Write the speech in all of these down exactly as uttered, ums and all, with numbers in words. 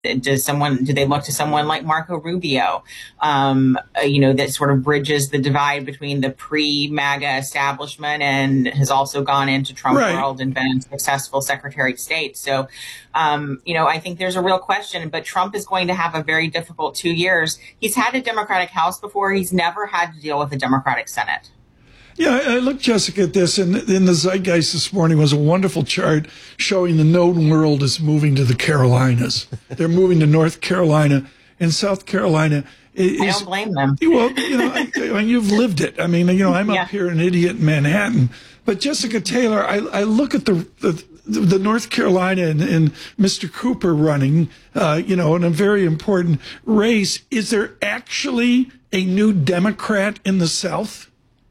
Does someone, do they look to someone like Marco Rubio, um, you know, that sort of bridges the divide between the pre-MAGA establishment and has also gone into Trump Right. world and been a successful Secretary of State? So, um, you know, I think there's a real question, but Trump is going to have a very difficult two years. He's had a Democratic House before. He's never had to deal with a Democratic Senate. Yeah, I looked, Jessica, at this, and in the Zeitgeist this morning was a wonderful chart showing the known world is moving to the Carolinas. They're moving to North Carolina and South Carolina. Is, I don't blame them. Well, you know, I, I mean, you've lived it. I mean, you know, I'm Yeah. up here an idiot in Manhattan. But Jessica Taylor, I, I look at the, the the North Carolina and, and Mister Cooper running, uh, you know, in a very important race. Is there actually a new Democrat in the South?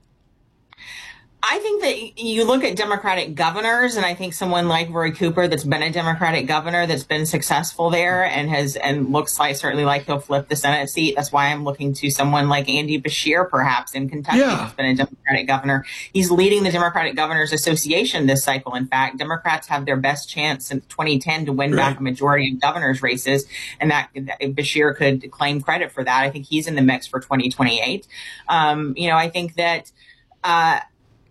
I think that you look at Democratic governors, and I think someone like Roy Cooper, that's been a Democratic governor, that's been successful there and has, and looks like certainly like he'll flip the Senate seat. That's why I'm looking to someone like Andy Beshear, perhaps in Kentucky, Yeah. that's been a Democratic governor. He's leading the Democratic Governors Association this cycle. In fact, Democrats have their best chance since twenty ten to win Right. back a majority of governors races, and that, that Beshear could claim credit for that. I think he's in the mix for twenty twenty-eight. Um, you know, I think that. Uh,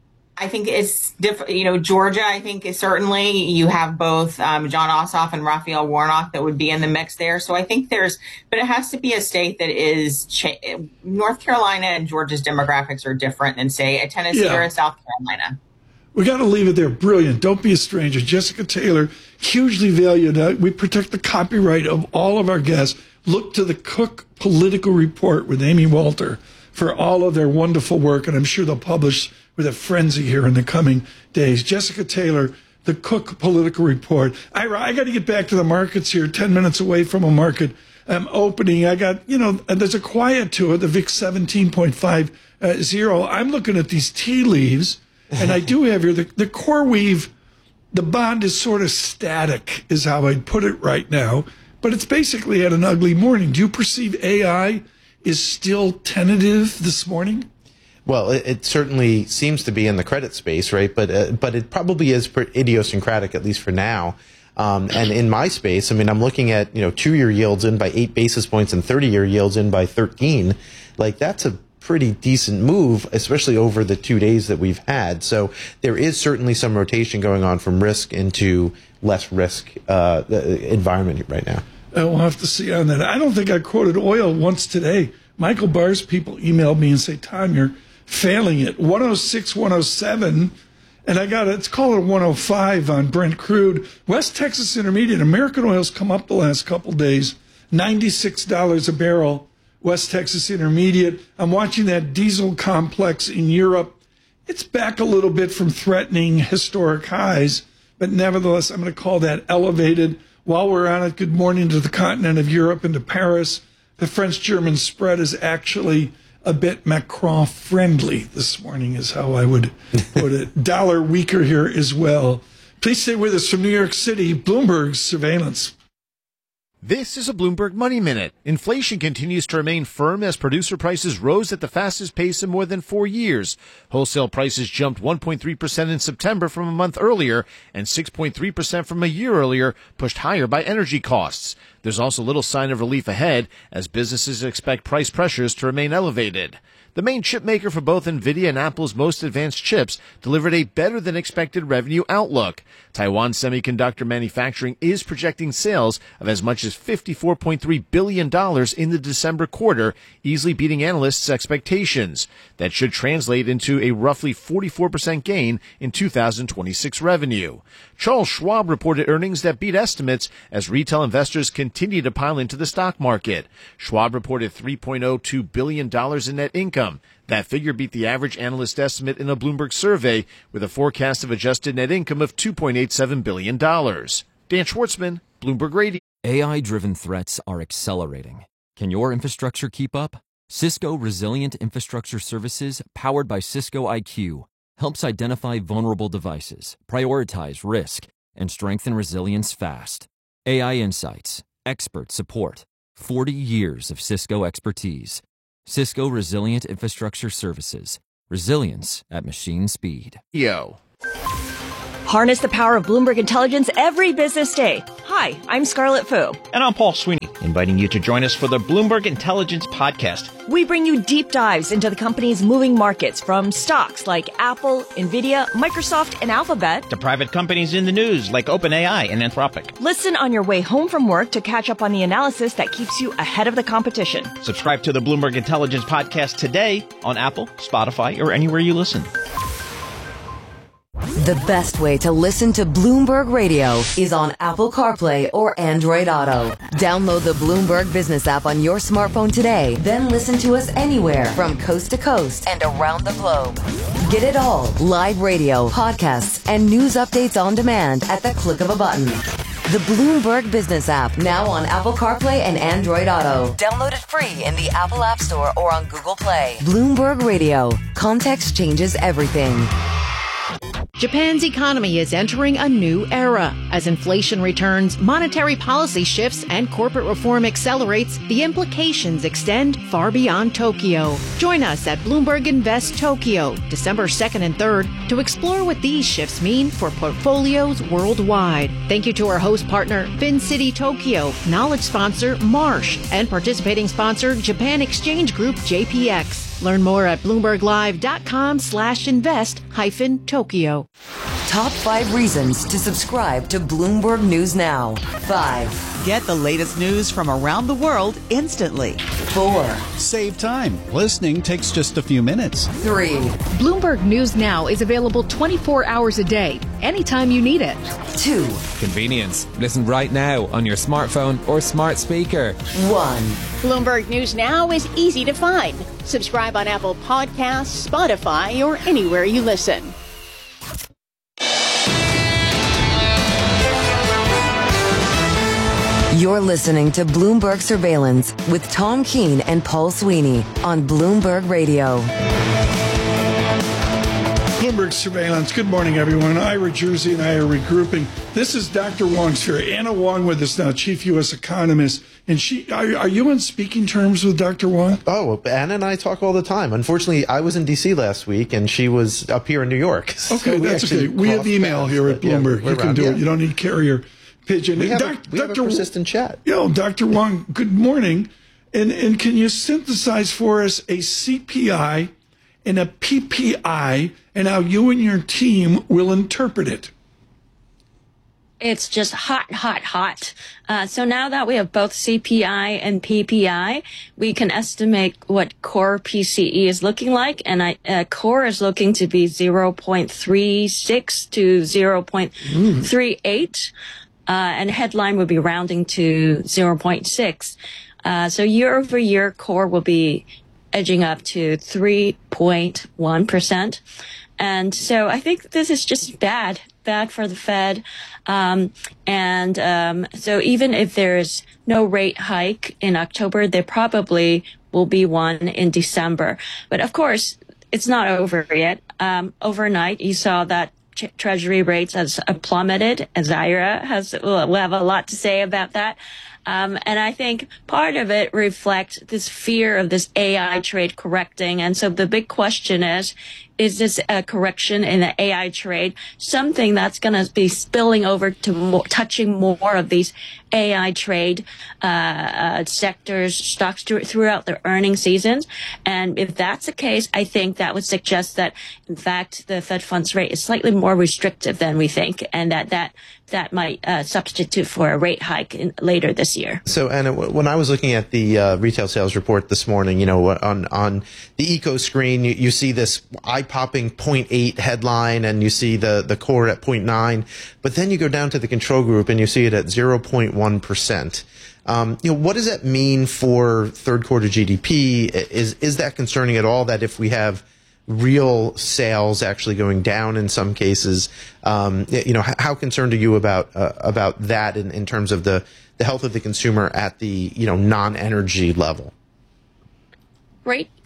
I think it's different. You know, Georgia, I think is certainly you have both um, John Ossoff and Raphael Warnock that would be in the mix there. So I think there's, but it has to be a state that is, cha- North Carolina and Georgia's demographics are different than, say, a Tennessee Yeah. or a South Carolina. We got to leave it there. Brilliant. Don't be a stranger. Jessica Taylor, hugely valued. Uh, we protect the copyright of all of our guests. Look to the Cook Political Report with Amy Walter for all of their wonderful work, and I'm sure they'll publish with a frenzy here in the coming days. Jessica Taylor, the Cook Political Report. I, I got to get back to the markets here, ten minutes away from a market um, opening. I got, you know, there's a quiet to it, the V I X seventeen point five zero. I'm looking at these tea leaves, and I do have here the, the CoreWeave, the bond is sort of static, is how I'd put it right now, but it's basically had an ugly morning. Do you perceive A I is still tentative this morning? Well, it, it certainly seems to be in the credit space, right? But uh, but it probably is idiosyncratic, at least for now. Um, and in my space, I mean, I'm looking at, you know, two-year yields in by eight basis points and thirty-year yields in by thirteen. Like, that's a pretty decent move, especially over the two days that we've had. So there is certainly some rotation going on from risk into less risk uh, environment right now. We'll have to see on that. I don't think I quoted oil once today. Michael Barr's people emailed me and say, Tom, you're failing it. one oh six, one oh seven, and I got it. It's called a one oh five on Brent crude. West Texas Intermediate, American oil's come up the last couple days, ninety-six dollars a barrel. West Texas Intermediate. I'm watching that diesel complex in Europe. It's back a little bit from threatening historic highs, but nevertheless, I'm going to call that elevated. While we're on it, good morning to the continent of Europe and to Paris. The French-German spread is actually a bit Macron-friendly this morning, is how I would put it. Dollar weaker here as well. Please stay with us from New York City, Bloomberg's surveillance. This is a Bloomberg Money Minute. Inflation continues to remain firm as producer prices rose at the fastest pace in more than four years. Wholesale prices jumped one point three percent in September from a month earlier and six point three percent from a year earlier, pushed higher by energy costs. There's also little sign of relief ahead as businesses expect price pressures to remain elevated. The main chip maker for both NVIDIA and Apple's most advanced chips delivered a better-than-expected revenue outlook. Taiwan Semiconductor Manufacturing is projecting sales of as much as fifty-four point three billion dollars in the December quarter, easily beating analysts' expectations. That should translate into a roughly forty-four percent gain in two thousand twenty-six revenue. Charles Schwab reported earnings that beat estimates as retail investors continue to pile into the stock market. Schwab reported three point oh two billion dollars in net income. That figure beat the average analyst estimate in a Bloomberg survey with a forecast of adjusted net income of two point eight seven billion dollars. Dan Schwartzman, Bloomberg Radio. A I-driven threats are accelerating. Can your infrastructure keep up? Cisco Resilient Infrastructure Services, powered by Cisco I Q, helps identify vulnerable devices, prioritize risk, and strengthen resilience fast. A I insights, expert support, forty years of Cisco expertise. Cisco Resilient Infrastructure Services. Resilience at machine speed. Yo. Harness the power of Bloomberg Intelligence every business day. Hi, I'm Scarlett Fu. And I'm Paul Sweeney, inviting you to join us for the Bloomberg Intelligence Podcast. We bring you deep dives into the company's moving markets, from stocks like Apple, Nvidia, Microsoft, and Alphabet, to private companies in the news like OpenAI and Anthropic. Listen on your way home from work to catch up on the analysis that keeps you ahead of the competition. Subscribe to the Bloomberg Intelligence Podcast today on Apple, Spotify, or anywhere you listen. The best way to listen to Bloomberg Radio is on Apple CarPlay or Android Auto. Download the Bloomberg Business app on your smartphone today, then listen to us anywhere from coast to coast and around the globe. Get it all, live radio, podcasts, and news updates on demand at the click of a button. The Bloomberg Business app, now on Apple CarPlay and Android Auto. Download it free in the Apple App Store or on Google Play. Bloomberg Radio. Context changes everything. Japan's economy is entering a new era. As inflation returns, monetary policy shifts, and corporate reform accelerates, the implications extend far beyond Tokyo. Join us at Bloomberg Invest Tokyo, December second and third, to explore what these shifts mean for portfolios worldwide. Thank you to our host partner, FinCity Tokyo, knowledge sponsor, Marsh, and participating sponsor, Japan Exchange Group, J P X. Learn more at BloombergLive.com slash invest hyphen Tokyo. Top five reasons to subscribe to Bloomberg News Now. Five. Get the latest news from around the world instantly. Four. Save time. Listening takes just a few minutes. Three. Bloomberg News Now is available twenty-four hours a day, anytime you need it. Two. Convenience. Listen right now on your smartphone or smart speaker. One. Bloomberg News Now is easy to find. Subscribe on Apple Podcasts, Spotify, or anywhere you listen. You're listening to Bloomberg Surveillance with Tom Keene and Paul Sweeney on Bloomberg Radio. Bloomberg Surveillance. Good morning, everyone. Ira Jersey and I are regrouping. This is Doctor Wong's here. Anna Wong with us now, Chief U S Economist. And she, are, are you on speaking terms with Doctor Wong? Oh, Anna and I talk all the time. Unfortunately, I was in D C last week, and she was up here in New York. Okay, so that's okay. We have email paths, here at Bloomberg. Yeah, you can around, do yeah. it. You don't need carrier pigeon. We have, Doc, a, we have a persistent chat. You know, Doctor Wong, good morning. And, and can you synthesize for us a C P I and a P P I and how you and your team will interpret it? It's just hot, hot, hot. Uh, so now that we have both C P I and P P I, we can estimate what core P C E is looking like. And I, uh, core is looking to be zero point three six to zero point three eight. Uh, and headline would be rounding to zero point six. Uh, so year over year, core will be edging up to three point one percent. And so I think this is just bad, bad for the Fed. Um, and um, so even if there's no rate hike in October, there probably will be one in December. But of course, it's not over yet. Um, overnight, you saw that ch- Treasury rates has plummeted. Zaira has will have a lot to say about that. Um, and I think part of it reflects this fear of this A I trade correcting. And so the big question is, is this a correction in the A I trade something that's going to be spilling over to more, touching more of these A I trade uh, uh, sectors, stocks th- throughout the earnings seasons? And if that's the case, I think that would suggest that, in fact, the Fed funds rate is slightly more restrictive than we think, and that that that might uh, substitute for a rate hike in, later this year. So, Anna, when I was looking at the uh, retail sales report this morning, you know, on on the Eco screen, you, you see this eye-popping zero point eight headline, and you see the the core at zero point nine, but then you go down to the control group and you see it at zero point one percent. Um, you know, what does that mean for third quarter G D P? Is is that concerning at all? That if we have real sales actually going down in some cases, um, you know, how concerned are you about uh, about that in, in terms of the, the health of the consumer at the, you know, non-energy level? Great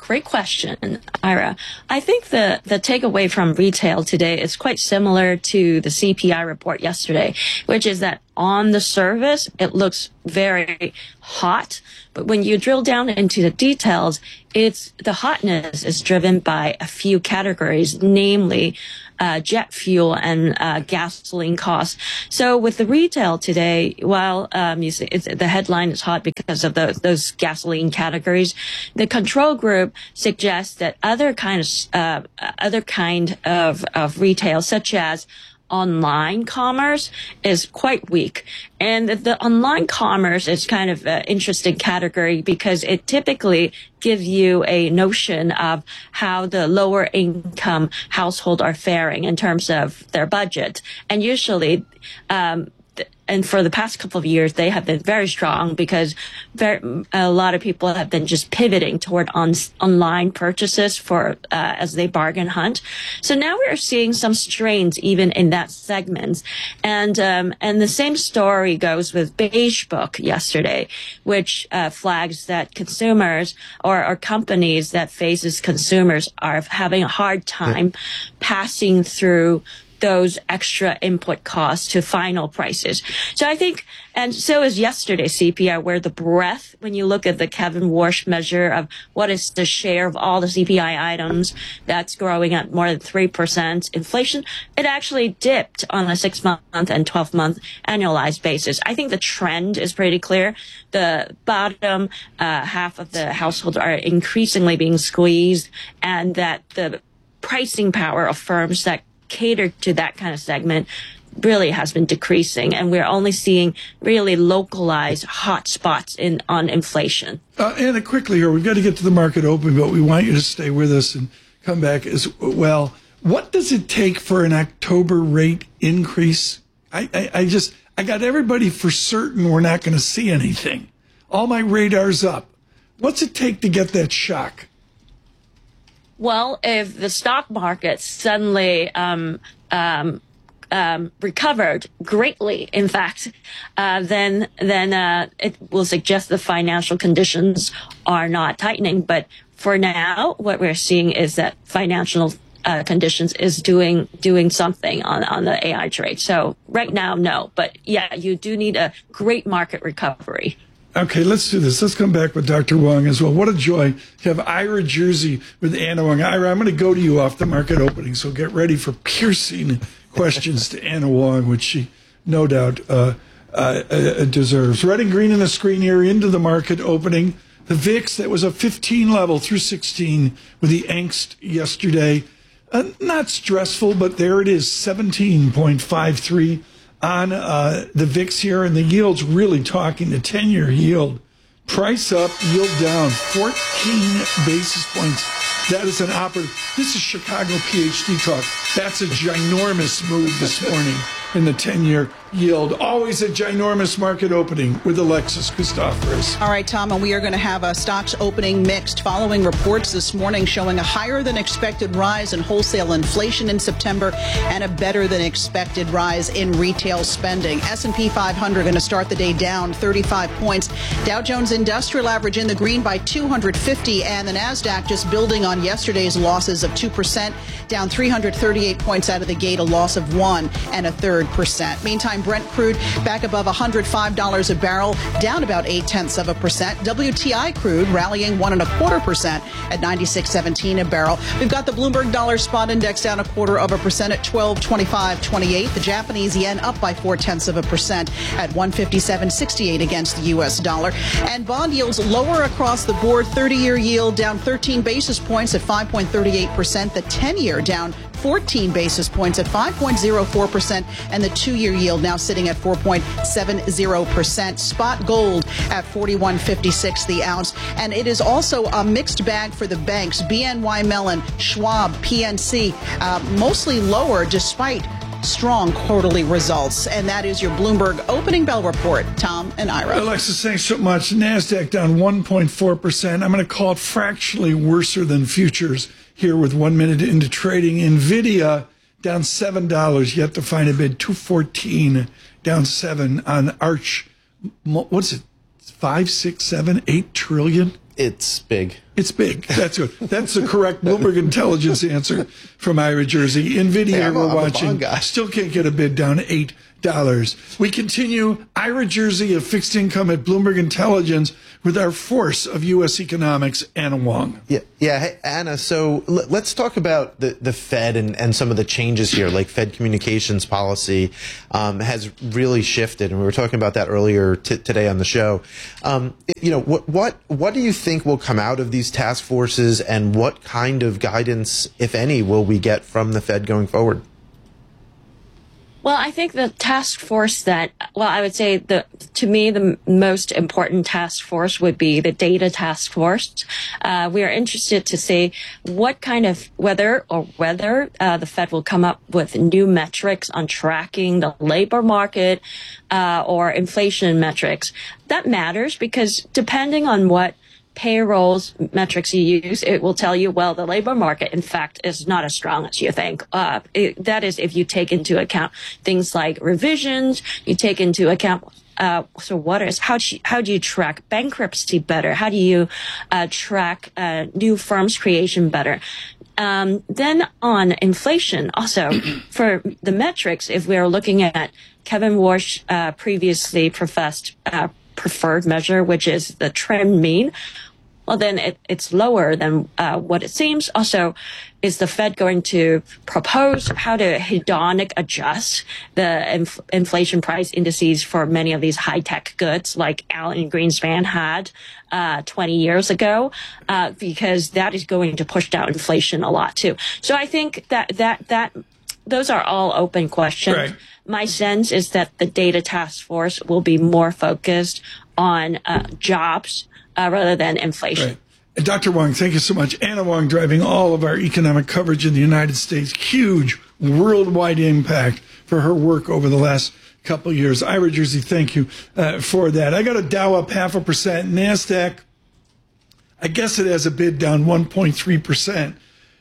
Great question, Ira. I think the, the takeaway from retail today is quite similar to the C P I report yesterday, which is that on the surface, it looks very hot. But when you drill down into the details, it's the hotness is driven by a few categories, namely uh, jet fuel and uh, gasoline costs. So with the retail today, while um, you see it's, the headline is hot because of those, those gasoline categories, the control group suggests that other kind of uh, other kind of, of retail, such as online commerce, is quite weak. And the online commerce is kind of an interesting category because it typically gives you a notion of how the lower income household are faring in terms of their budget. And usually, um, and for the past couple of years, they have been very strong because very, a lot of people have been just pivoting toward on, online purchases for uh, as they bargain hunt. So now we're seeing some strains even in that segment, and um, and the same story goes with Beige Book yesterday, which uh, flags that consumers or, or companies that faces consumers are having a hard time passing through those extra input costs to final prices. So I think, and so is yesterday's C P I, where the breadth, when you look at the Kevin Warsh measure of what is the share of all the C P I items that's growing at more than three percent inflation, it actually dipped on a six-month and twelve-month annualized basis. I think the trend is pretty clear. The bottom uh, half of the household are increasingly being squeezed, and that the pricing power of firms that cater to that kind of segment really has been decreasing, and we're only seeing really localized hot spots in on inflation. Uh, Anna, quickly here, we've got to get to the market open, but we want you to stay with us and come back as well. What does it take for an October rate increase? I, I, I just, I got everybody for certain we're not going to see anything. All my radar's up. What's it take to get that shock? Well, if the stock market suddenly um, um, um, recovered greatly, in fact, uh, then then uh, it will suggest the financial conditions are not tightening. But for now, what we're seeing is that financial uh, conditions is doing doing something on, on the A I trade. So right now, no. But yeah, you do need a great market recovery. Okay, let's do this. Let's come back with Doctor Wong as well. What a joy to have Ira Jersey with Anna Wong. Ira, I'm going to go to you off the market opening, so get ready for piercing questions to Anna Wong, which she no doubt uh, uh, uh, deserves. Red and green in the screen here into the market opening. The V I X, that was a fifteen level through sixteen with the angst yesterday. Uh, not stressful, but there it is, seventeen point five three. On uh, the V I X here, and the yield's really talking. The ten-year yield, price up, yield down, fourteen basis points. That is an operative. This is Chicago P H D talk. That's a ginormous move this morning in the ten-year yield. Always a ginormous market opening with Alexis Christoforous. All right, Tom, and we are going to have a stocks opening mixed following reports this morning showing a higher than expected rise in wholesale inflation in September and a better than expected rise in retail spending. S and P five hundred going to start the day down thirty-five points. Dow Jones Industrial Average in the green by two hundred fifty, and the NASDAQ just building on yesterday's losses of two percent, down three hundred thirty-eight points out of the gate, a loss of one and a third percent. Meantime, Brent crude back above one hundred five dollars a barrel, down about eight tenths of a percent. W T I crude rallying one and a quarter percent at ninety-six seventeen a barrel. We've got the Bloomberg Dollar Spot Index down a quarter of a percent at twelve twenty-five twenty-eight. The Japanese yen up by four tenths of a percent at one fifty-seven sixty-eight against the U S dollar. And bond yields lower across the board. thirty-year yield down thirteen basis points at five point three eight percent. The ten-year down fourteen basis points at five point zero four percent, and the two-year yield now sitting at four point seven zero percent. Spot gold at forty-one fifty-six the ounce, and it is also a mixed bag for the banks. B N Y Mellon, Schwab, P N C, uh, mostly lower despite strong quarterly results. And that is your Bloomberg opening bell report. Tom and Ira. Alexis, thanks so much. NASDAQ down one point four percent. I'm going to call it fractionally worse than futures here with one minute into trading. NVIDIA down seven dollars, yet to find a bid, two fourteen, down seven on Arch. What's it, five, six, seven, eight trillion? It's big. It's big. That's good. That's the correct Bloomberg Intelligence answer from Ira Jersey. NVIDIA, hey, I'm a, we're I'm watching. Still can't get a bid down to eight dollars. We continue Ira Jersey of Fixed Income at Bloomberg Intelligence with our force of U S economics, Anna Wong. Yeah, yeah. Hey, Anna, so l- let's talk about the, the Fed and, and some of the changes here, like Fed communications policy um, has really shifted, and we were talking about that earlier t- today on the show. Um, you know, what, what, what do you think will come out of these task forces, and what kind of guidance, if any, will we get from the Fed going forward? Well, I think the task force that, well, I would say the, to me, the most important task force would be the data task force. Uh, we are interested to see what kind of, whether or whether uh, the Fed will come up with new metrics on tracking the labor market uh, or inflation metrics. That matters because depending on what payrolls metrics you use, it will tell you, well, the labor market, in fact, is not as strong as you think. Uh, it, that is if you take into account things like revisions, you take into account, uh, so what is, how do you, how do you track bankruptcy better? How do you, uh, track, uh, new firms creation better? Um, then on inflation, also for the metrics, if we're looking at Kevin Warsh, uh, previously professed, uh, preferred measure, which is the trend mean, well, then it, it's lower than uh, what it seems. Also, is the Fed going to propose how to hedonic adjust the inf- inflation price indices for many of these high-tech goods like Alan Greenspan had uh, twenty years ago, uh, because that is going to push down inflation a lot, too. So I think that that that those are all open questions. Right. My sense is that the data task force will be more focused on uh, jobs uh, rather than inflation. Right. And Doctor Wong, thank you so much. Anna Wong driving all of our economic coverage in the United States. Huge worldwide impact for her work over the last couple of years. Ira Jersey, thank you uh, for that. I got a Dow up half a percent. NASDAQ, I guess it has a bid down one point three percent.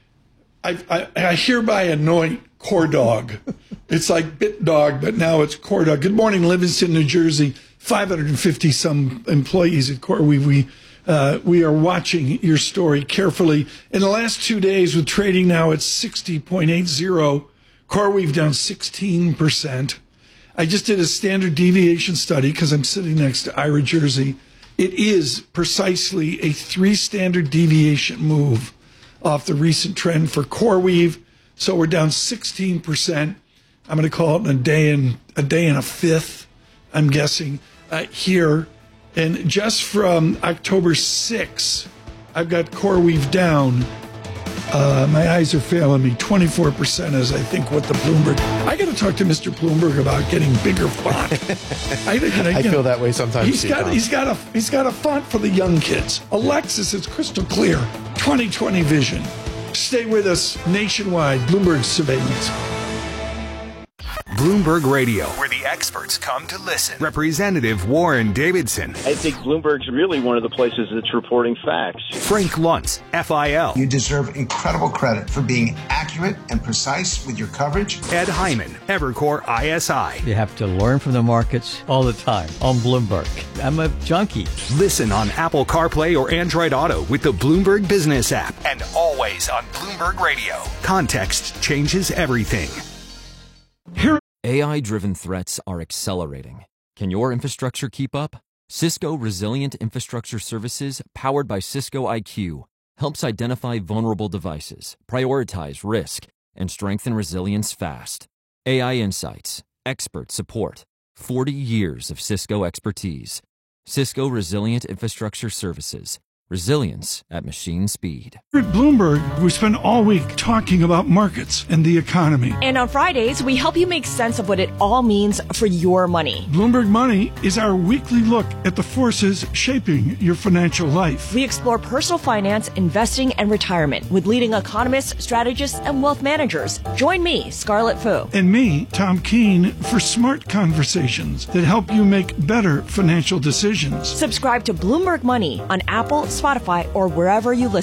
I, I, I hereby anoint Core Dog. It's like Bit Dog, but now it's Core Dog. Good morning, Livingston, New Jersey. five hundred fifty some employees at CoreWeave. We, uh, we are watching your story carefully. In the last two days, with trading now at sixty point eight zero, CoreWeave down sixteen percent. I just did a standard deviation study because I'm sitting next to Ira Jersey. It is precisely a three standard deviation move off the recent trend for CoreWeave. So we're down sixteen percent. I'm going to call it a day and a day and a fifth, I'm guessing, uh, here. And just from October sixth, I've got CoreWeave down. Uh, my eyes are failing me. twenty-four percent is, I think, what the Bloomberg. I got to talk to Mister Bloomberg about getting bigger font. I, think, I, I feel that way sometimes. He's too, got Tom. he's got a he's got a font for the young kids. Alexis is crystal clear. twenty twenty vision. Stay with us nationwide. Bloomberg surveillance. Bloomberg Radio, where the experts come to listen. Representative Warren Davidson. I think Bloomberg's really one of the places that's reporting facts. Frank Luntz, F I L. You deserve incredible credit for being accurate and precise with your coverage. Ed Hyman, Evercore I S I. You have to learn from the markets all the time on Bloomberg. I'm a junkie. Listen on Apple CarPlay or Android Auto with the Bloomberg Business app. And always on Bloomberg Radio. Context changes everything. Here. A I-driven threats are accelerating. Can your infrastructure keep up? Cisco Resilient Infrastructure Services, powered by Cisco I Q, helps identify vulnerable devices, prioritize risk, and strengthen resilience fast. A I Insights, expert support, forty years of Cisco expertise. Cisco Resilient Infrastructure Services. Resilience at machine speed. At Bloomberg, we spend all week talking about markets and the economy. And on Fridays, we help you make sense of what it all means for your money. Bloomberg Money is our weekly look at the forces shaping your financial life. We explore personal finance, investing, and retirement with leading economists, strategists, and wealth managers. Join me, Scarlett Fu. And me, Tom Keene, for smart conversations that help you make better financial decisions. Subscribe to Bloomberg Money on Apple, Spotify, or wherever you listen.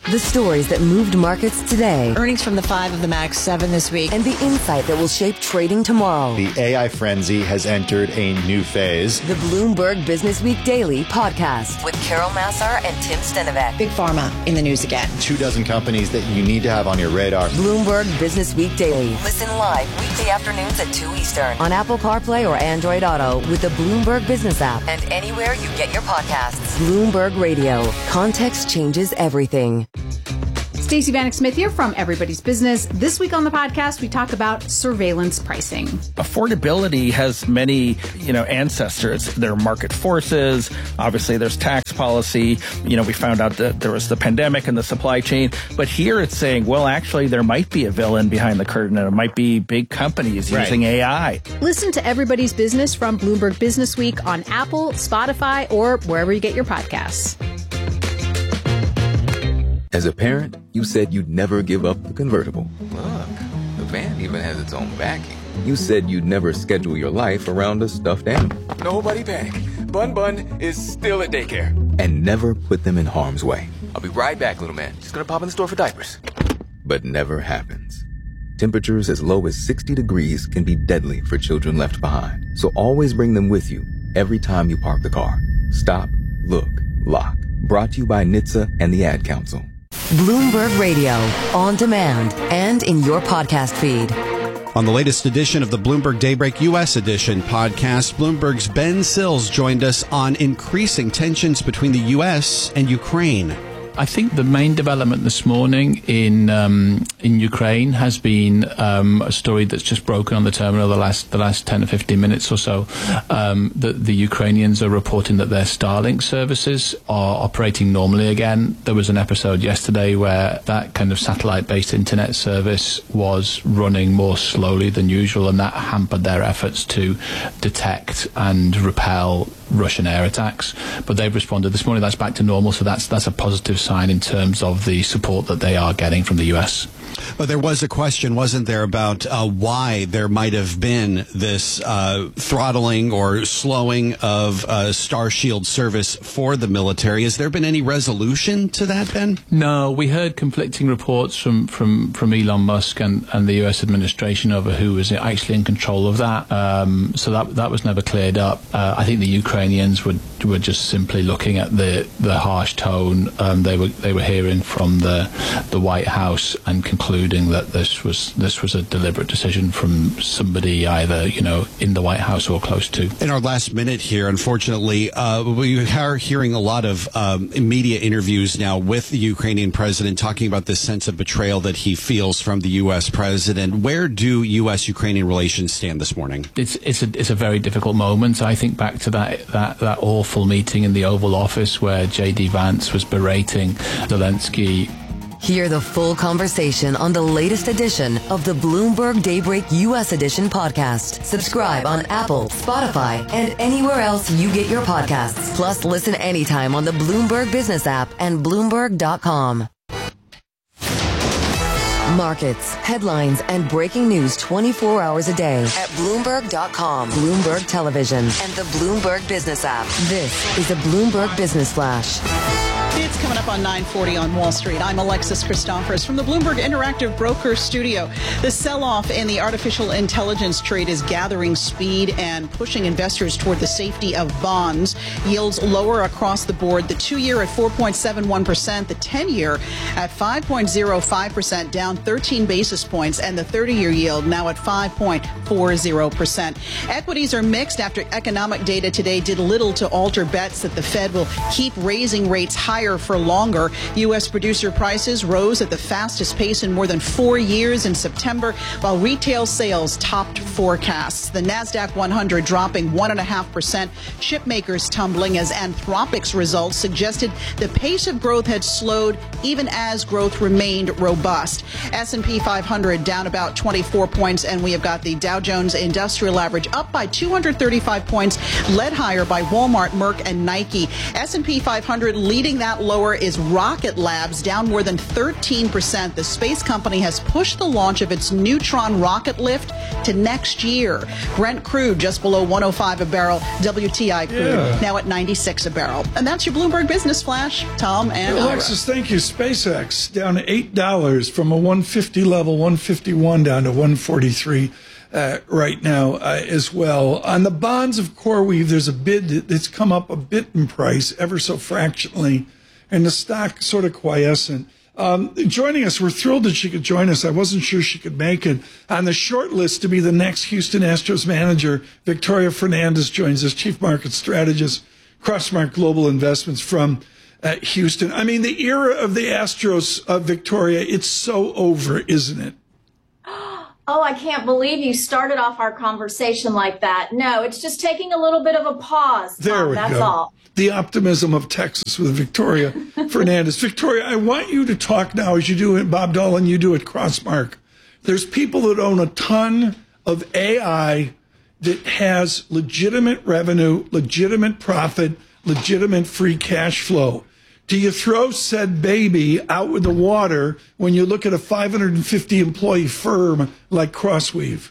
The stories that moved markets today. Earnings from the five of the Max seven this week. And the insight that will shape trading tomorrow. The A I frenzy has entered a new phase. The Bloomberg Business Week Daily podcast with Carol Massar and Tim Stenovec. Big Pharma in the news again. Two dozen companies that you need to have on your radar. Bloomberg Business Week Daily. Listen live weekday afternoons at two Eastern on Apple CarPlay or Android Auto with the Bloomberg Business app and anywhere you get your podcasts. Bloomberg Radio. Context changes everything. Stacey Vanek Smith here from Everybody's Business. This week on the podcast, we talk about surveillance pricing. Affordability has many, you know, ancestors. There are market forces. Obviously, there's tax policy. You know, we found out that there was the pandemic and the supply chain. But here it's saying, well, actually, there might be a villain behind the curtain, and it might be big companies right. using A I. Listen to Everybody's Business from Bloomberg Business Week on Apple, Spotify, or wherever you get your podcasts. As a parent, you said you'd never give up the convertible. Look, the van even has its own backing. You said you'd never schedule your life around a stuffed animal. Nobody panic. Bun Bun is still at daycare. And never put them in harm's way. I'll be right back, little man. Just gonna pop in the store for diapers. But never happens. Temperatures as low as sixty degrees can be deadly for children left behind. So always bring them with you every time you park the car. Stop, look, lock. Brought to you by N H T S A and the Ad Council. Bloomberg Radio, on demand and in your podcast feed. On the latest edition of the Bloomberg Daybreak U S Edition podcast, Bloomberg's Ben Sills joined us on increasing tensions between the U S and Ukraine. I think the main development this morning in um, in Ukraine has been um, a story that's just broken on the terminal the last the last ten or fifteen minutes or so. Um, the, the Ukrainians are reporting that their Starlink services are operating normally again. There was an episode yesterday where that kind of satellite-based internet service was running more slowly than usual, and that hampered their efforts to detect and repel Russian air attacks. But they've responded this morning. That's back to normal, so that's that's a positive sign in terms of the support that they are getting from the U S. But there was a question, wasn't there, about uh, why there might have been this uh, throttling or slowing of uh, Starshield service for the military. Has there been any resolution to that, Ben? No, we heard conflicting reports from, from, from Elon Musk and, and the U S administration over who was actually in control of that. Um, so that that was never cleared up. Uh, I think the Ukrainians were were just simply looking at the the harsh tone um, they were they were hearing from the the White House and concluding that this was this was a deliberate decision from somebody either, you know, in the White House or close to. In our last minute here, unfortunately, uh, we are hearing a lot of um, media interviews now with the Ukrainian president talking about this sense of betrayal that he feels from the U S president. Where do U S Ukrainian relations stand this morning? It's it's a it's a very difficult moment. I think back to that that that awful meeting in the Oval Office where J D Vance was berating Zelensky. Hear the full conversation on the latest edition of the Bloomberg Daybreak U S Edition podcast. Subscribe on Apple, Spotify, and anywhere else you get your podcasts. Plus, listen anytime on the Bloomberg Business app and Bloomberg dot com. Markets, headlines, and breaking news twenty-four hours a day at Bloomberg dot com, Bloomberg Television, and the Bloomberg Business app. This is a Bloomberg Business Flash. It's coming up on nine forty on Wall Street. I'm Alexis Christophers from the Bloomberg Interactive Broker Studio. The sell-off in the artificial intelligence trade is gathering speed and pushing investors toward the safety of bonds. Yields lower across the board. The two-year at four point seven one percent, the ten-year at five point zero five percent, down thirteen basis points, and the thirty-year yield now at five point four zero percent. Equities are mixed after economic data today did little to alter bets that the Fed will keep raising rates higher for longer. U S producer prices rose at the fastest pace in more than four years in September, while retail sales topped forecasts. The NASDAQ one hundred dropping one point five percent. Chip makers tumbling as Anthropic's results suggested the pace of growth had slowed even as growth remained robust. S and P five hundred down about twenty-four points, and we have got the Dow Jones Industrial Average up by two hundred thirty-five points, led higher by Walmart, Merck, and Nike. S and P five hundred leading that flat lower is Rocket Labs, down more than thirteen percent. The space company has pushed the launch of its Neutron rocket lift to next year. Brent crude just below one oh five a barrel. W T I crude Yeah. now at ninety-six a barrel. And that's your Bloomberg Business Flash. Tom and Ira. Alexis, thank you. SpaceX down to eight dollars from a one fifty level, one fifty-one down to one forty-three uh, right now uh, as well. On the bonds of CoreWeave, there's a bid that's come up a bit in price, ever so fractionally, and the stock sort of quiescent. Um, joining us, we're thrilled that she could join us. I wasn't sure she could make it. On the short list to be the next Houston Astros manager, Victoria Fernandez joins us, Chief Market Strategist, Crossmark Global Investments from uh, Houston. I mean, the era of the Astros, uh, Victoria, it's so over, isn't it? Oh, I can't believe you started off our conversation like that. No, it's just taking a little bit of a pause. Tom, There we that's go. all. The optimism of Texas with Victoria Fernandez. Victoria, I want you to talk now, as you do at Bob Dolan, you do at Crossmark. There's people that own a ton of A I that has legitimate revenue, legitimate profit, legitimate free cash flow. Do you throw said baby out with the water when you look at a five hundred fifty employee firm like CrossWeave?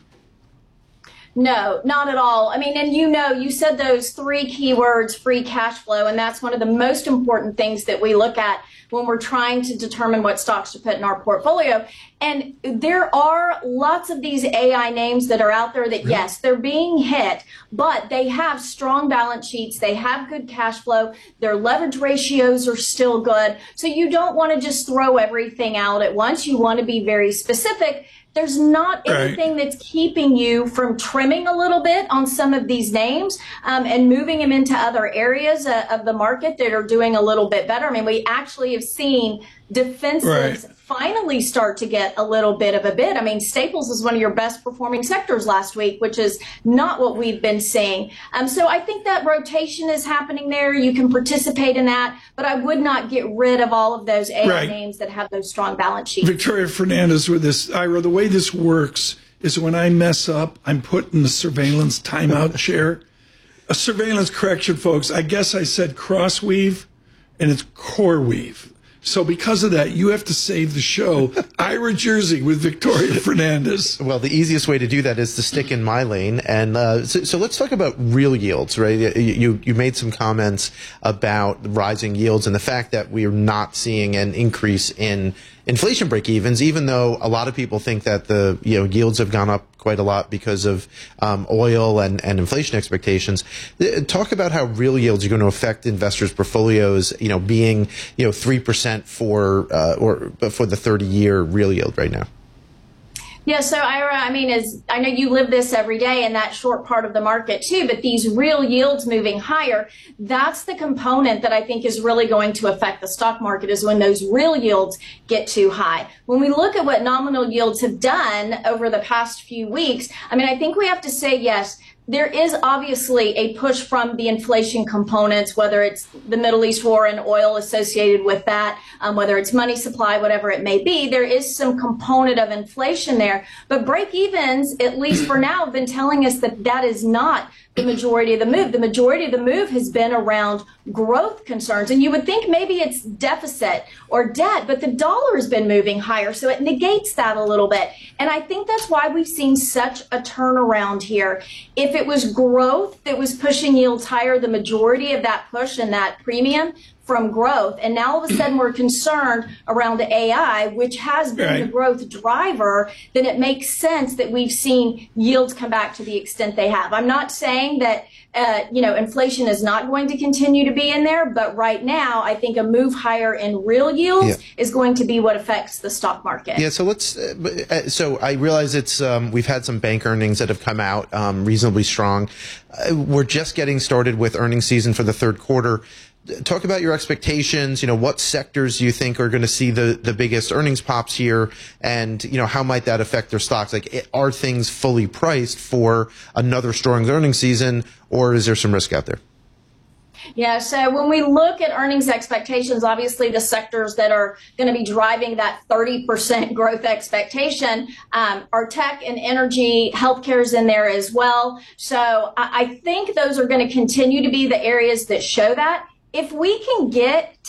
No, not at all. I mean, and you know, you said those three keywords, free cash flow, and that's one of the most important things that we look at when we're trying to determine what stocks to put in our portfolio. And there are lots of these A I names that are out there that, yes, they're being hit, but they have strong balance sheets. They have good cash flow. Their leverage ratios are still good. So you don't want to just throw everything out at once. You want to be very specific. There's not anything that's keeping you from trimming a little bit on some of these names um, and moving them into other areas uh, of the market that are doing a little bit better. I mean, we actually have seen defensives Right. finally start to get a little bit of a bid. I mean, Staples is one of your best performing sectors last week, which is not what we've been seeing. Um, so I think that rotation is happening there. You can participate in that, but I would not get rid of all of those A I Right. names that have those strong balance sheets. Victoria Fernandez with this. Ira, the way this works is when I mess up, I'm put in the surveillance timeout chair. A surveillance correction, folks. I guess I said CrossWeave, and it's CoreWeave. So because of that, you have to save the show. Ira Jersey with Victoria Fernandez. Well, the easiest way to do that is to stick in my lane. And uh, so, so let's talk about real yields, right? You, you made some comments about rising yields and the fact that we are not seeing an increase in inflation break-evens, even though a lot of people think that the you know yields have gone up quite a lot because of um, oil and, and inflation expectations. Talk about how real yields are going to affect investors' portfolios, you know, being you know three percent for uh, or for the thirty-year real yield right now. Yeah, so Ira, I mean, as I know you live this every day in that short part of the market too, but these real yields moving higher, that's the component that I think is really going to affect the stock market, is when those real yields get too high. When we look at what nominal yields have done over the past few weeks, I mean, I think we have to say, yes, there is obviously a push from the inflation components, whether it's the Middle East war and oil associated with that, um, whether it's money supply, whatever it may be. There is some component of inflation there. But break-evens, at least for now, have been telling us that that is not the majority of the move. The majority of the move has been around growth concerns. And you would think maybe it's deficit or debt, but the dollar has been moving higher, so it negates that a little bit. And I think that's why we've seen such a turnaround here. If it was growth that was pushing yields higher, the majority of that push and that premium from growth, and now all of a sudden we're concerned around A I, which has been Right. the growth driver, then it makes sense that we've seen yields come back to the extent they have. I'm not saying that uh, you know inflation is not going to continue to be in there, but right now I think a move higher in real yields Yeah. is going to be what affects the stock market. Yeah, so let's. Uh, so I realize it's. Um, we've had some bank earnings that have come out um, reasonably strong. Uh, we're just getting started with earnings season for the third quarter. Talk about your expectations. You know, what sectors do you think are going to see the, the biggest earnings pops here, and you know how might that affect their stocks? Like, are things fully priced for another strong earnings season, or is there some risk out there? Yeah, so when we look at earnings expectations, obviously the sectors that are going to be driving that thirty percent growth expectation um, are tech and energy. Healthcare is in there as well. So I, I think those are going to continue to be the areas that show that. If we can get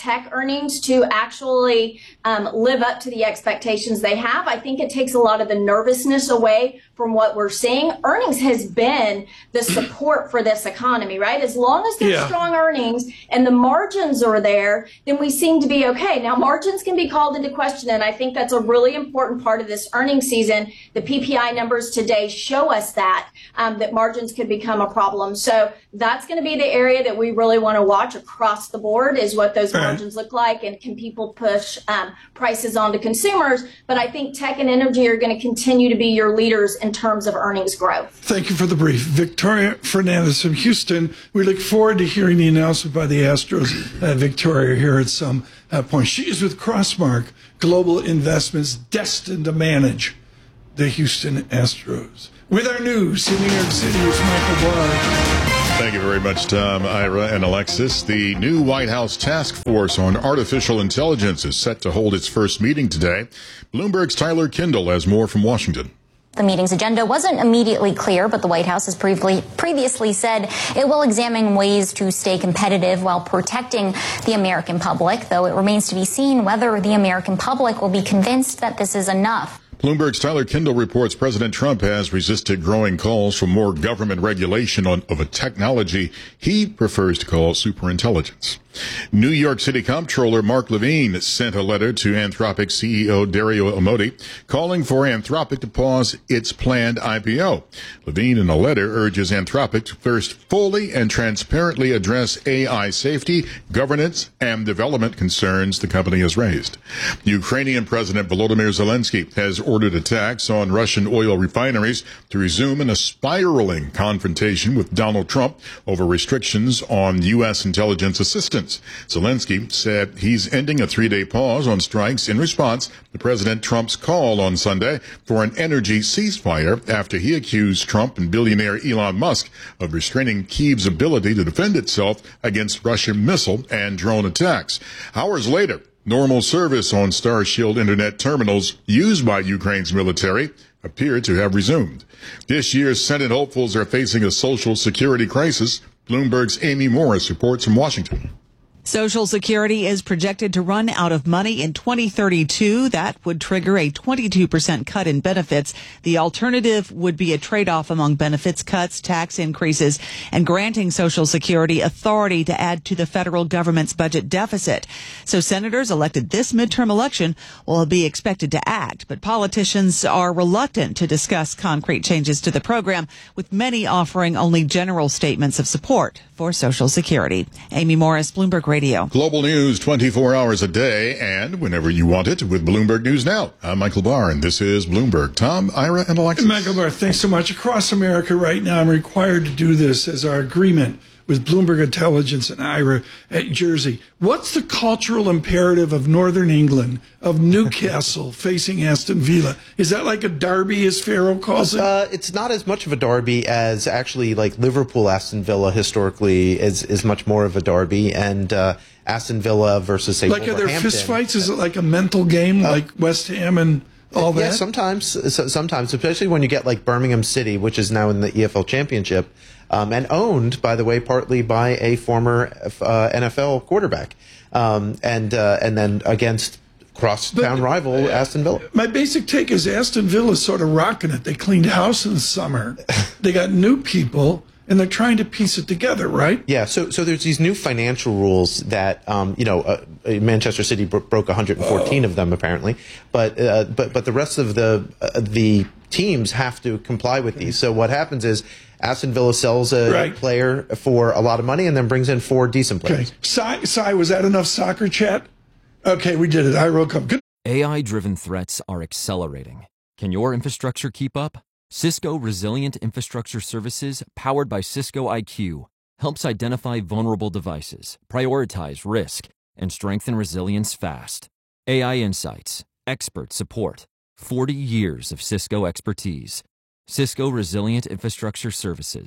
tech earnings to actually um, live up to the expectations they have. I think it takes a lot of the nervousness away from what we're seeing. Earnings has been the support for this economy, right? As long as there's Yeah. strong earnings and the margins are there, then we seem to be okay. Now, margins can be called into question, and I think that's a really important part of this earnings season. The P P I numbers today show us that, um, that margins could become a problem. So that's going to be the area that we really want to watch across the board, is what those margins look like, and can people push um, prices on to consumers. But I think tech and energy are going to continue to be your leaders in terms of earnings growth. Thank you for the brief. Victoria Fernandez from Houston. We look forward to hearing the announcement by the Astros, uh, Victoria, here at some uh, point. She is with Crossmark Global Investments, destined to manage the Houston Astros. With our news in New York City is Michael Barr. Thank you very much, Tom, Ira, and Alexis. The new White House Task Force on Artificial Intelligence is set to hold its first meeting today. Bloomberg's Tyler Kindle has more from Washington. The meeting's agenda wasn't immediately clear, but the White House has previously previously said it will examine ways to stay competitive while protecting the American public, though it remains to be seen whether the American public will be convinced that this is enough. Bloomberg's Tyler Kindle reports President Trump has resisted growing calls for more government regulation on, of a technology he prefers to call superintelligence. New York City Comptroller Mark Levine sent a letter to Anthropic C E O Dario Amodei calling for Anthropic to pause its planned I P O. Levine in a letter urges Anthropic to first fully and transparently address A I safety, governance, and development concerns the company has raised. Ukrainian President Volodymyr Zelensky has ordered attacks on Russian oil refineries to resume in a spiraling confrontation with Donald Trump over restrictions on U S intelligence assistance. Zelensky said he's ending a three-day pause on strikes in response to President Trump's call on Sunday for an energy ceasefire after he accused Trump and billionaire Elon Musk of restraining Kyiv's ability to defend itself against Russian missile and drone attacks. Hours later, normal service on Starshield internet terminals used by Ukraine's military appeared to have resumed. This year's Senate hopefuls are facing a social security crisis. Bloomberg's Amy Morris reports from Washington. Social Security is projected to run out of money in twenty thirty-two. That would trigger a twenty-two percent cut in benefits. The alternative would be a trade-off among benefits cuts, tax increases, and granting Social Security authority to add to the federal government's budget deficit. So senators elected this midterm election will be expected to act, but politicians are reluctant to discuss concrete changes to the program, with many offering only general statements of support for Social Security. Amy Morris, Bloomberg Radio. Global news twenty-four hours a day and whenever you want it with Bloomberg News Now. I'm Michael Barr, and this is Bloomberg. Tom, Ira, and Alexis. Michael Barr, thanks so much. Across America right now, I'm required to do this as our agreement with Bloomberg Intelligence and Ira at Jersey. What's the cultural imperative of Northern England, of Newcastle facing Aston Villa? Is that like a derby, as Farrell calls it? Uh, it's not as much of a derby as actually like Liverpool Aston Villa historically is, is much more of a derby, and uh, Aston Villa versus, say, like are there fist fights? Is it like a mental game, uh, like West Ham and all that? Yeah, sometimes, sometimes, especially when you get like Birmingham City, which is now in the E F L Championship, um, and owned, by the way, partly by a former uh, N F L quarterback, um, and uh, and then against crosstown rival uh, Aston Villa. My basic take is Aston Villa's sort of rocking it. They cleaned house in the summer. They got new people, and they're trying to piece it together, right? Yeah, so so there's these new financial rules that, um, you know, uh, Manchester City bro- broke one hundred fourteen oh. of them, apparently. But uh, but but the rest of the uh, the teams have to comply with these. So what happens is Aston Villa sells a right. player for a lot of money and then brings in four decent players. Okay. Cy, Cy, was that enough soccer chat? Okay, we did it. I woke up. Good. A I-driven threats are accelerating. Can your infrastructure keep up? Cisco Resilient Infrastructure Services, powered by Cisco I Q, helps identify vulnerable devices, prioritize risk, and strengthen resilience fast. A I insights, expert support, forty years of Cisco expertise. Cisco Resilient Infrastructure Services.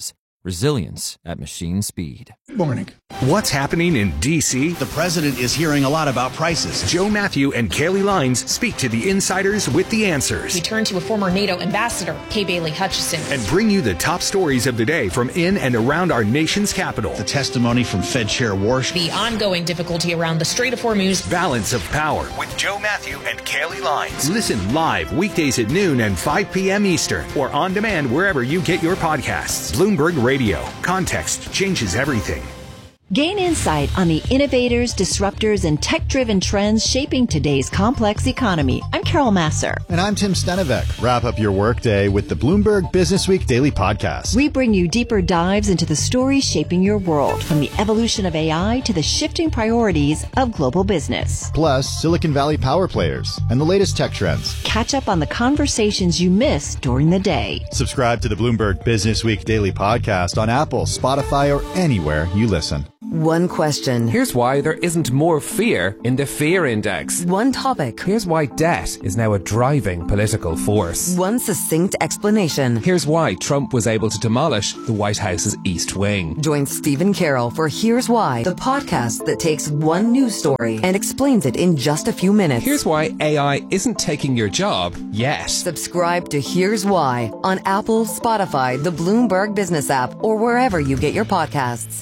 Resilience at machine speed. Good morning. What's happening in D C? The president is hearing a lot about prices. Joe Matthew and Kaylee Lines speak to the insiders with the answers. We turn to a former NATO ambassador, Kay Bailey Hutchison. And bring you the top stories of the day from in and around our nation's capital. The testimony from Fed Chair Warsh. The ongoing difficulty around the Strait of Hormuz. Balance of Power with Joe Matthew and Kaylee Lines. Listen live weekdays at noon and five p.m. Eastern or on demand wherever you get your podcasts. Bloomberg Radio. Context changes everything. Gain insight on the innovators, disruptors, and tech-driven trends shaping today's complex economy. I'm Carol Masser. And I'm Tim Stenevec. Wrap up your workday with the Bloomberg Business Week Daily Podcast. We bring you deeper dives into the stories shaping your world, from the evolution of A I to the shifting priorities of global business. Plus, Silicon Valley power players and the latest tech trends. Catch up on the conversations you missed during the day. Subscribe to the Bloomberg Business Week Daily Podcast on Apple, Spotify, or anywhere you listen. One question. Here's why there isn't more fear in the fear index. One topic. Here's why debt is now a driving political force. One succinct explanation. Here's why Trump was able to demolish the White House's East Wing. Join Stephen Carroll for Here's Why, the podcast that takes one news story and explains it in just a few minutes. Here's why A I isn't taking your job yet. Subscribe to Here's Why on Apple, Spotify, the Bloomberg Business app, or wherever you get your podcasts.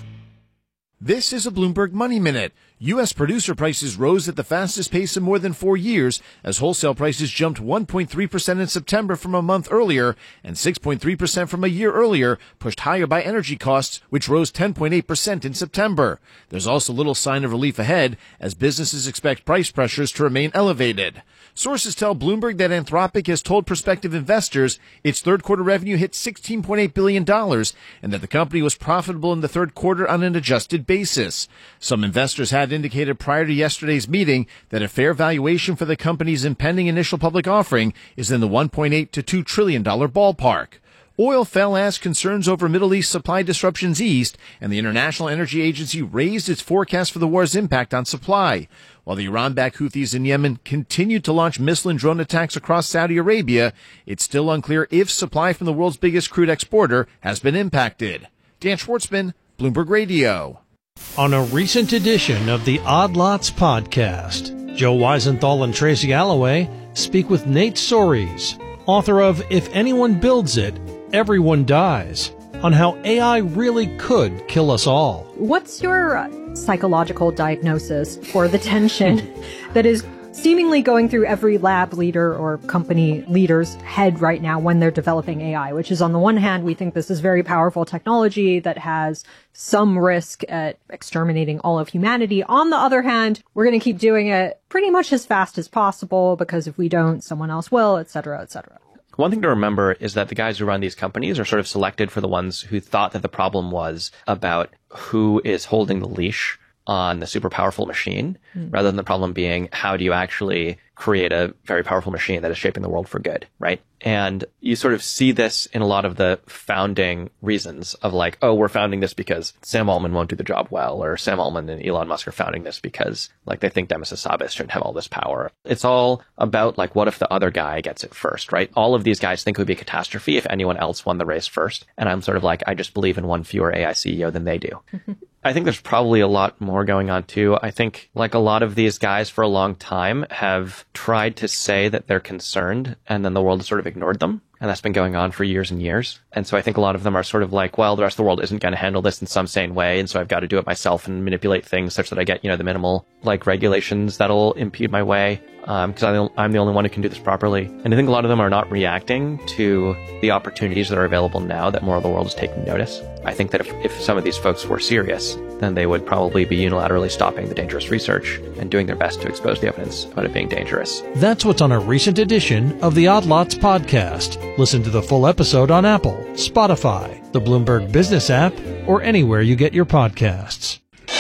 This is a Bloomberg Money Minute. U S producer prices rose at the fastest pace in more than four years as wholesale prices jumped one point three percent in September from a month earlier and six point three percent from a year earlier, pushed higher by energy costs, which rose ten point eight percent in September. There's also little sign of relief ahead as businesses expect price pressures to remain elevated. Sources tell Bloomberg that Anthropic has told prospective investors its third quarter revenue hit sixteen point eight billion dollars and that the company was profitable in the third quarter on an adjusted basis. Some investors had indicated prior to yesterday's meeting that a fair valuation for the company's impending initial public offering is in the one point eight to two trillion dollars ballpark. Oil fell as concerns over Middle East supply disruptions eased, and the International Energy Agency raised its forecast for the war's impact on supply. While the Iran-backed Houthis in Yemen continued to launch missile and drone attacks across Saudi Arabia, it's still unclear if supply from the world's biggest crude exporter has been impacted. Dan Schwartzman, Bloomberg Radio. On a recent edition of the Odd Lots podcast, Joe Weisenthal and Tracy Alloway speak with Nate Soares, author of If Anyone Builds It, Everyone Dies, on how A I really could kill us all. What's your psychological diagnosis for the tension that is seemingly going through every lab leader or company leader's head right now when they're developing A I, which is, on the one hand, we think this is very powerful technology that has some risk at exterminating all of humanity. On the other hand, we're going to keep doing it pretty much as fast as possible because if we don't, someone else will, et cetera, et cetera. One thing to remember is that the guys who run these companies are sort of selected for the ones who thought that the problem was about who is holding the leash on the super powerful machine, mm. rather than the problem being how do you actually create a very powerful machine that is shaping the world for good, right? And you sort of see this in a lot of the founding reasons of like, oh, we're founding this because Sam Altman won't do the job well, or Sam Altman and Elon Musk are founding this because like they think Demis Hassabis shouldn't have all this power. It's all about like, what if the other guy gets it first, right? All of these guys think it would be a catastrophe if anyone else won the race first. And I'm sort of like, I just believe in one fewer A I C E O than they do. I think there's probably a lot more going on too. I think like a lot of these guys for a long time have tried to say that they're concerned and then the world has sort of ignored them. And that's been going on for years and years. And so I think a lot of them are sort of like, well, the rest of the world isn't going to handle this in some sane way. And so I've got to do it myself and manipulate things such that I get, you know, the minimal like regulations that'll impede my way. Um, because I'm, I'm the only one who can do this properly. And I think a lot of them are not reacting to the opportunities that are available now that more of the world is taking notice. I think that if, if some of these folks were serious, then they would probably be unilaterally stopping the dangerous research and doing their best to expose the evidence about it being dangerous. That's what's on a recent edition of the Odd Lots podcast. Listen to the full episode on Apple, Spotify, the Bloomberg Business app, or anywhere you get your podcasts.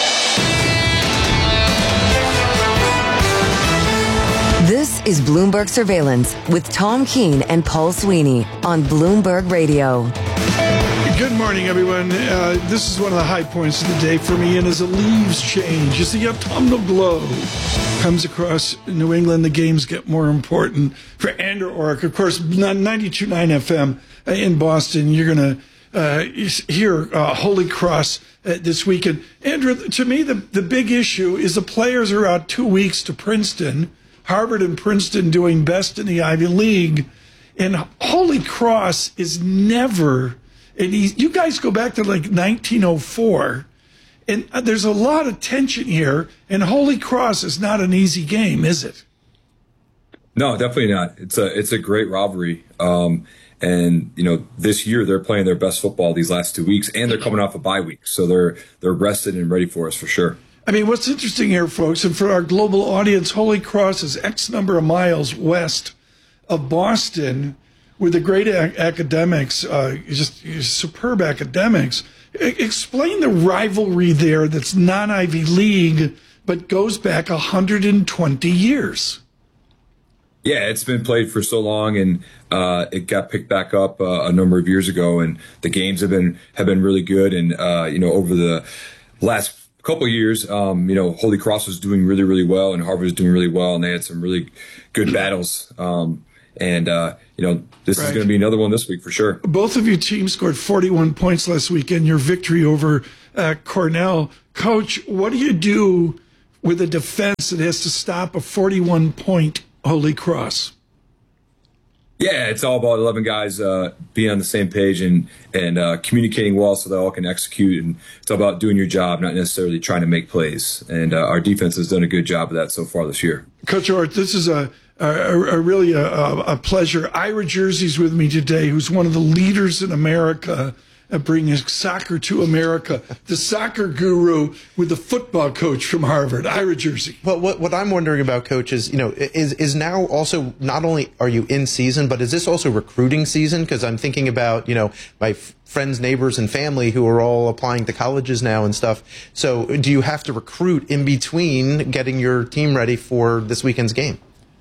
This is Bloomberg Surveillance with Tom Keene and Paul Sweeney on Bloomberg Radio. Good morning, everyone. Uh, this is one of the high points of the day for me, and as the leaves change, as the autumnal glow comes across New England, the games get more important. For Andrew Orrick, of course, ninety-two point nine F M in Boston, you're going to uh, here, uh, Holy Cross uh, this weekend. Andrew, to me, the, the big issue is the players are out two weeks to Princeton, Harvard and Princeton doing best in the Ivy League. And Holy Cross is never, and you guys go back to like nineteen oh four, and there's a lot of tension here, and Holy Cross is not an easy game, is it? No, definitely not. It's a it's a great rivalry. Um, and, you know, this year they're playing their best football these last two weeks, and they're coming off a bye week. So they're they're rested and ready for us for sure. I mean, what's interesting here, folks, and for our global audience, Holy Cross is X number of miles west of Boston with the great ac- academics, uh, just superb academics. I- explain the rivalry there that's non-Ivy League but goes back one hundred twenty years. Yeah, it's been played for so long, and uh, it got picked back up uh, a number of years ago, and the games have been have been really good. And uh, you know, over the last couple of years, um, you know, Holy Cross was doing really, really well, and Harvard was doing really well, and they had some really good battles. Um, and uh, you know, this right. is going to be another one this week for sure. Both of your teams scored forty-one points last weekend. Your victory over uh, Cornell, Coach. What do you do with a defense that has to stop a forty-one point Holy Cross? Yeah, it's all about eleven guys uh, being on the same page and and uh, communicating well so they all can execute. And it's all about doing your job, not necessarily trying to make plays. And uh, our defense has done a good job of that so far this year. Coach Ort, this is a, a, a really a, a pleasure. Ira Jersey's with me today, who's one of the leaders in America at bringing soccer to America. The soccer guru with the football coach from Harvard, Ira Jersey. Well, what, what I'm wondering about, Coach, is, you know, is is now also, not only are you in season, but is this also recruiting season? Because I'm thinking about, you know, my f- friends, neighbors, and family who are all applying to colleges now and stuff. So do you have to recruit in between getting your team ready for this weekend's game?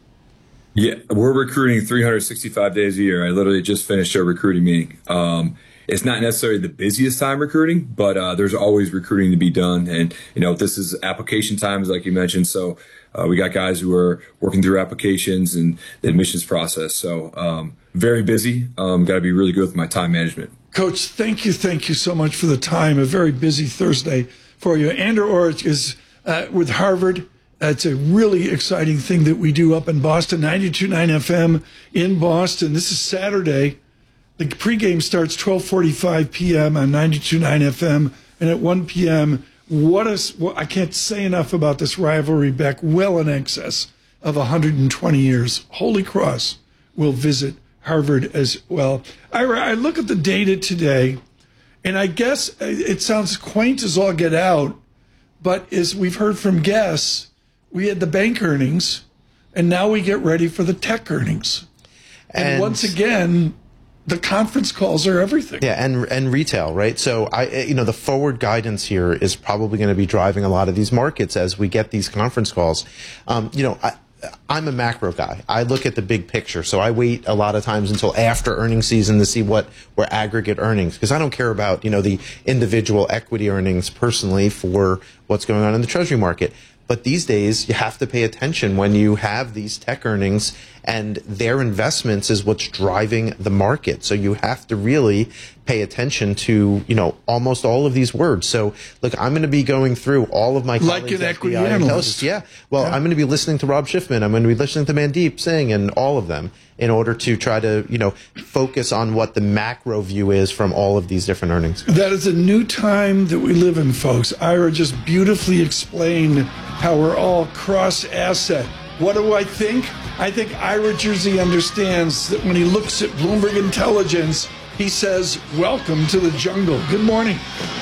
Yeah, we're recruiting three hundred sixty-five days a year. I literally just finished a recruiting meeting. Um, It's not necessarily the busiest time recruiting, but uh, there's always recruiting to be done. And, you know, this is application times, like you mentioned. So uh, we got guys who are working through applications and the admissions process. So um, very busy. Um, got to be really good with my time management. Coach, thank you. Thank you so much for the time. A very busy Thursday for you. Andrew Ort is uh, with Harvard. Uh, it's a really exciting thing that we do up in Boston, ninety-two point nine F M in Boston. This is Saturday. The pregame starts twelve forty-five p.m. on ninety-two point nine F M, and at one p.m., what is, well, I can't say enough about this rivalry back well in excess of one hundred twenty years. Holy Cross will visit Harvard as well. I, I look at the data today, and I guess it sounds quaint as all get out, but as we've heard from guests, we had the bank earnings, and now we get ready for the tech earnings. And, and once again, the conference calls are everything. Yeah, and and retail, right? So I, you know, the forward guidance here is probably going to be driving a lot of these markets as we get these conference calls. Um, you know, I, I'm a macro guy. I look at the big picture, so I wait a lot of times until after earnings season to see what were aggregate earnings, because I don't care about, you know, the individual equity earnings personally for what's going on in the treasury market. But these days, you have to pay attention when you have these tech earnings, and their investments is what's driving the market. So you have to really pay attention to, you know, almost all of these words. So, look, I'm going to be going through all of my colleagues. Like an equity analyst. Yeah. Well, yeah. I'm going to be listening to Rob Schiffman. I'm going to be listening to Mandeep Singh and all of them in order to try to, you know, focus on what the macro view is from all of these different earnings. That is a new time that we live in, folks. Ira just beautifully explained how we're all cross-asset. What do I think? I think Ira Jersey understands that when he looks at Bloomberg Intelligence, he says, welcome to the jungle. Good morning.